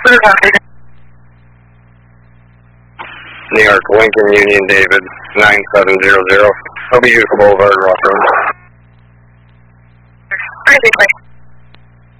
New York, Lincoln Union, David, 9700. OB Utica Boulevard, Rock Road. Crazy place.